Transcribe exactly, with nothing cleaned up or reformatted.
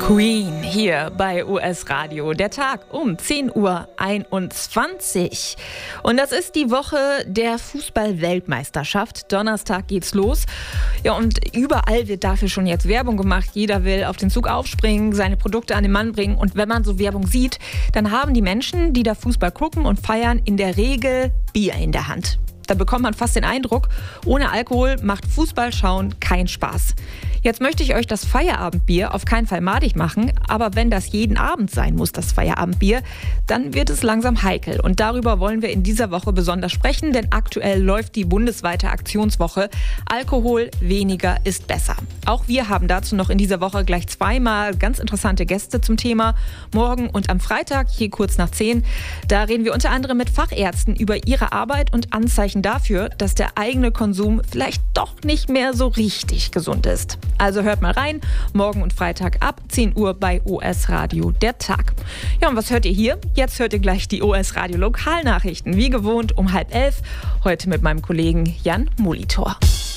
Queen hier bei U S Radio. Der Tag um zehn Uhr einundzwanzig. Und das ist die Woche der Fußball-Weltmeisterschaft. Donnerstag geht's los. Ja, und überall wird dafür schon jetzt Werbung gemacht. Jeder will auf den Zug aufspringen, seine Produkte an den Mann bringen. Und wenn man so Werbung sieht, dann haben die Menschen, die da Fußball gucken und feiern, in der Regel Bier in der Hand. Da bekommt man fast den Eindruck, ohne Alkohol macht Fußballschauen keinen Spaß. Jetzt möchte ich euch das Feierabendbier auf keinen Fall madig machen, aber wenn das jeden Abend sein muss, das Feierabendbier, dann wird es langsam heikel. Und darüber wollen wir in dieser Woche besonders sprechen, denn aktuell läuft die bundesweite Aktionswoche Alkohol weniger ist besser. Auch wir haben dazu noch in dieser Woche gleich zweimal ganz interessante Gäste zum Thema. Morgen und am Freitag, hier kurz nach zehn, da reden wir unter anderem mit Fachärzten über ihre Arbeit und Anzeichen dafür, dass der eigene Konsum vielleicht doch nicht mehr so richtig gesund ist. Also hört mal rein, morgen und Freitag ab zehn Uhr bei O S Radio, der Tag. Ja, und was hört ihr hier? Jetzt hört ihr gleich die O S Radio Lokalnachrichten, wie gewohnt um halb elf, heute mit meinem Kollegen Jan Molitor.